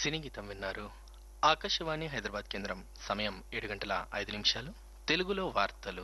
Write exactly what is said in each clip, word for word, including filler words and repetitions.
సినీ గీతం విన్నారు. ఆకాశవాణి హైదరాబాద్ కేంద్రం. సమయం ఏడు గంటల ఐదు నిమిషాలు. తెలుగులో వార్తలు.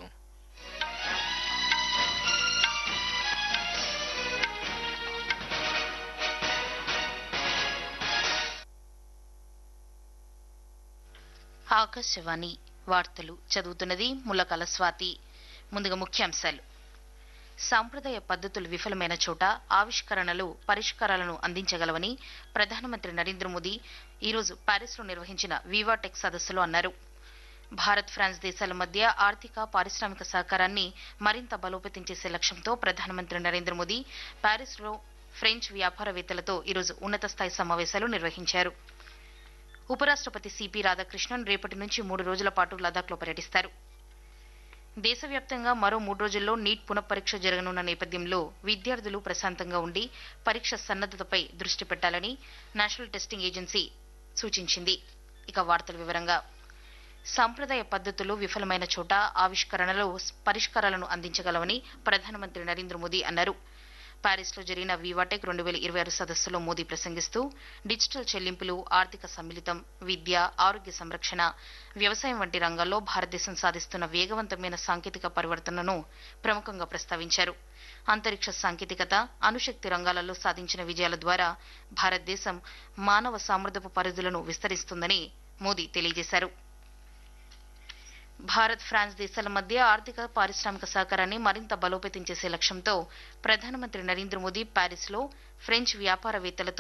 ఆకాశవాణి వార్తలు చదువుతున్నది ముల్లకల స్వాతి. ముందుగా ముఖ్యాంశాలు. సాంప్రదాయ పద్ధతులు విఫలమైన చోట ఆవిష్కరణలు పరిష్కారాలను అందించగలవని ప్రధానమంత్రి నరేంద్ర మోదీ ఈరోజు ప్యారిస్లో నిర్వహించిన వివా టెక్ సదస్సులో అన్నారు. భారత్ ఫ్రాన్స్ దేశాల మధ్య ఆర్థిక పారిశ్రామిక సహకారాన్ని మరింత బలోపేతం చేసే లక్ష్యంతో ప్రధానమంత్రి నరేంద్ర మోదీ ప్యారిస్లో ఫ్రెంచ్ వ్యాపారవేత్తలతో ఈరోజు ఉన్నత స్థాయి సమావేశాలు నిర్వహించారు. ఉపరాష్టపతి సిపి రాధాకృష్ణన్ రేపటి నుంచి మూడు రోజుల పాటు లదాఖ్లో పర్యటిస్తారు. దేశవ్యాప్తంగా మరో మూడు రోజుల్లో నీట్ పునఃపరీక్ష జరగనున్న నేపథ్యంలో విద్యార్థులు ప్రశాంతంగా ఉండి పరీక్ష సన్నద్దతపై దృష్టి పెట్టాలని నేషనల్ టెస్టింగ్ ఏజెన్సీ సూచించింది. ఇక వార్తల వివరంగా. సాంప్రదాయ పద్ధతులు విఫలమైన చోట ఆవిష్కరణలో పరిష్కారాలను అందించగలవని ప్రధానమంత్రి నరేంద్ర మోదీ అన్నారు. ప్యారిస్లో జరిగిన వివాటెక్ రెండు వేల ఇరవై ఆరు సదస్సులో మోదీ ప్రసంగిస్తూ డిజిటల్ చెల్లింపులు, ఆర్థిక సమ్మిళితం, విద్య, ఆరోగ్య సంరక్షణ, వ్యవసాయం వంటి రంగాల్లో భారతదేశం సాధిస్తున్న వేగవంతమైన సాంకేతిక పరివర్తనను ప్రముఖంగా ప్రస్తావించారు. అంతరిక్ష సాంకేతికత, అణుశక్తి రంగాలలో సాధించిన విజయాల ద్వారా భారతదేశం మానవ సామర్థ్యపు పరిధులను విస్తరిస్తుందని మోదీ తెలియజేశారు. భారత్ ఫ్రాన్స్ దేశాల మధ్య ఆర్థిక పారిశ్రామిక సహకారాన్ని మరింత బలోపేతం చేసే లక్ష్యంతో ప్రధానమంత్రి నరేంద్ర మోదీ ప్యారిస్లో ఫ్రెంచ్ వ్యాపారవేత్తలతో